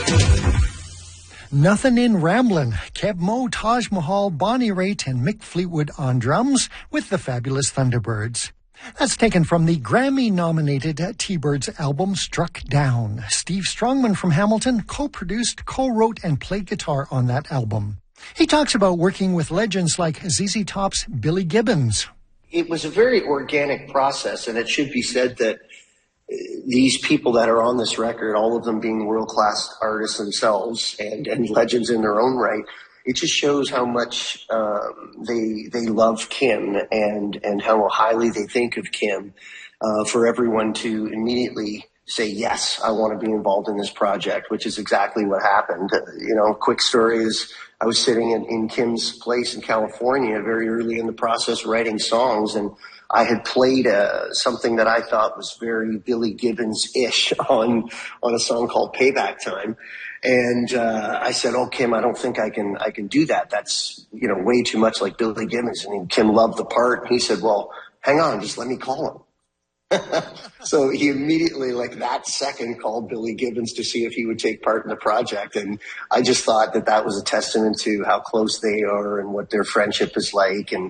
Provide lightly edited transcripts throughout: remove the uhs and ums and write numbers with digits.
Nothing in Ramblin'. Kev Moe, Taj Mahal, Bonnie Raitt, and Mick Fleetwood on drums with the Fabulous Thunderbirds. That's taken from the Grammy-nominated T-Birds album Struck Down. Steve Strongman from Hamilton co-produced, co-wrote, and played guitar on that album. He talks about working with legends like ZZ Top's Billy Gibbons. It was a very organic process, and it should be said that these people that are on this record, all of them being world-class artists themselves and legends in their own right, it just shows how much they love Kim and how highly they think of Kim. For everyone to immediately say, yes, I want to be involved in this project, which is exactly what happened. Quick story is I was sitting in Kim's place in California very early in the process writing songs, and I had played something that I thought was very Billy Gibbons-ish on a song called Payback Time. And I said, "Oh, Kim, I don't think I can do that. That's, way too much like Billy Gibbons." And Kim loved the part. And he said, "Well, hang on, just let me call him." So he immediately, like that second, called Billy Gibbons to see if he would take part in the project. And I just thought that was a testament to how close they are and what their friendship is like, and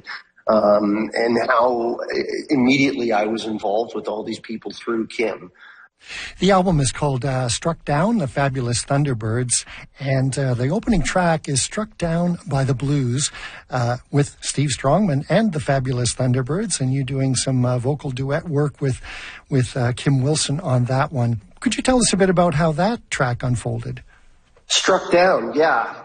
how immediately I was involved with all these people through Kim. The album is called Struck Down, the Fabulous Thunderbirds, and the opening track is Struck Down by the Blues with Steve Strongman and the Fabulous Thunderbirds, and you doing some vocal duet work with Kim Wilson on that one. Could you tell us a bit about how that track unfolded? Struck Down, yeah.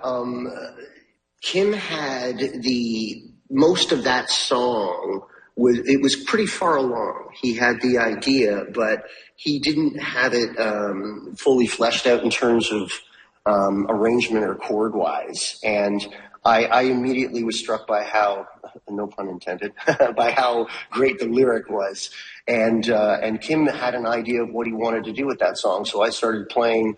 Kim had most of that song. It was pretty far along. He had the idea, but he didn't have it fully fleshed out in terms of arrangement or chord wise. And I immediately was struck by how, no pun intended, by how great the lyric was. And Kim had an idea of what he wanted to do with that song. So I started playing,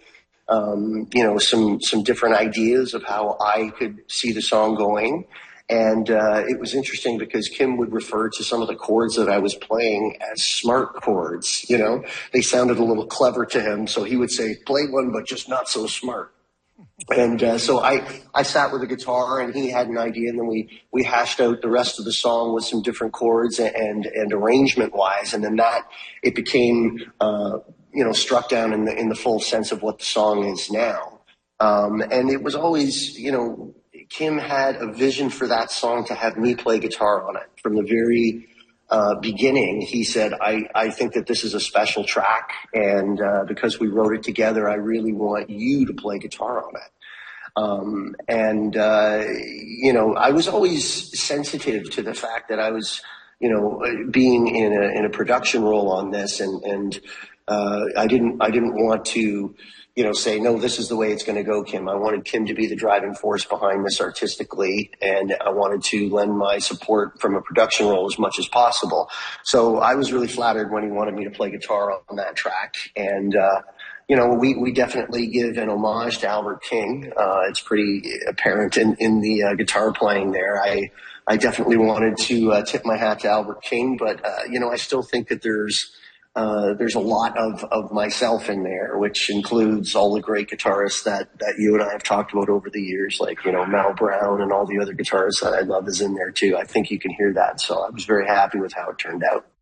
some different ideas of how I could see the song going. And it was interesting because Kim would refer to some of the chords that I was playing as smart chords. They sounded a little clever to him. So he would say, "Play one, but just not so smart." And so I sat with the guitar, and he had an idea, and then we hashed out the rest of the song with some different chords and arrangement wise. And then it became, struck down in the full sense of what the song is now. And it was always, Kim had a vision for that song to have me play guitar on it. From the very beginning, he said, I think that this is a special track, and because we wrote it together, I really want you to play guitar on it. I was always sensitive to the fact that I was, being in a production role on this, and I didn't want to say, "No, this is the way it's going to go, Kim." I wanted Kim to be the driving force behind this artistically, and I wanted to lend my support from a production role as much as possible. So I was really flattered when he wanted me to play guitar on that track. And, we definitely give an homage to Albert King. It's pretty apparent in the guitar playing there. I definitely wanted to tip my hat to Albert King, but, I still think that there's a lot of myself in there, which includes all the great guitarists that you and I have talked about over the years, like, Mal Brown and all the other guitarists that I love is in there too. I think you can hear that. So I was very happy with how it turned out.